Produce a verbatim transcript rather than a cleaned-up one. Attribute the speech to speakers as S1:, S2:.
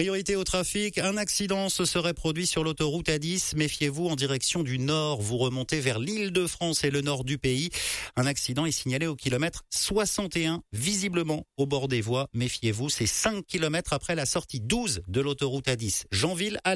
S1: Priorité au trafic, un accident se serait produit sur l'autoroute A dix. Méfiez-vous en direction du nord. Vous remontez vers l'Île-de-France et le nord du pays. Un accident est signalé au kilomètre soixante et un, visiblement au bord des voies. Méfiez-vous, c'est cinq kilomètres après la sortie douze de l'autoroute A dix. Jeanville,